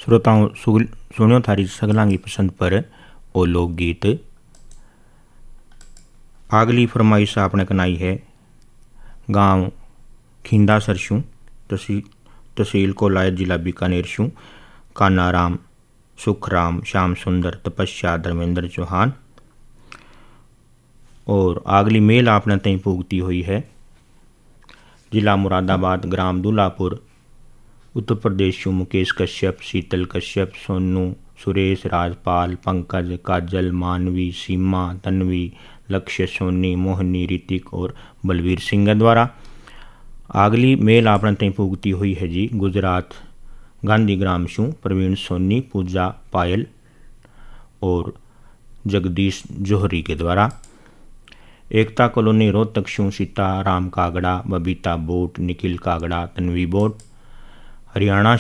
श्रोताओं सुनियो थारी सगलां की पसंद पर ओ लोकगीत। अगली फरमाइश आपने कनाई है गांव खिंदा सरशू तहसील कोलायत जिला बीकानेर शू कानाराम सुखराम श्याम सुंदर तपस्या धर्मेंद्र चौहान। और अगली मेल आपने तई पूगती हुई है जिला मुरादाबाद ग्राम दुलापुर उत्तर प्रदेश शू मुकेश कश्यप शीतल कश्यप सोनू सुरेश राजपाल पंकज काजल मानवी सीमा तन्वी लक्ष्य सोनी मोहनी ऋतिक और बलवीर सिंह द्वारा। अगली मेल आपने तई पूगती हुई है जी गुजरात गांधी ग्राम शू प्रवीण सोनी पूजा पायल और जगदीश जोहरी के द्वारा। एकता कॉलोनी रोहतक शू सीता राम कागड़ा बबीता बोट निखिल कागड़ा तन्वी बोट। हरियाणा